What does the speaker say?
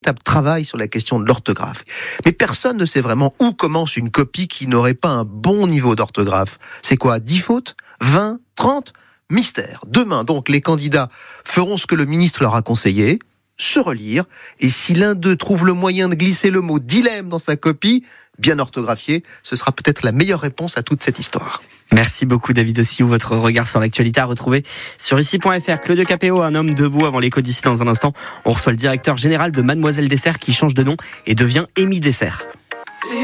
travail sur la question de l'orthographe. Mais personne ne sait vraiment où commence une copie qui n'aurait pas un bon niveau d'orthographe. C'est quoi, 10 fautes ? 20 ? 30 ? Mystère. Demain, donc, les candidats feront ce que le ministre leur a conseillé, se relire, et si l'un d'eux trouve le moyen de glisser le mot dilemme dans sa copie, bien orthographiée, ce sera peut-être la meilleure réponse à toute cette histoire. Merci beaucoup David Ossiou, votre regard sur l'actualité à retrouver sur ici.fr. Claudio Capéo, un homme debout avant l'écho d'ici dans un instant. On reçoit le directeur général de Mademoiselle Dessert qui change de nom et devient Amy Dessert.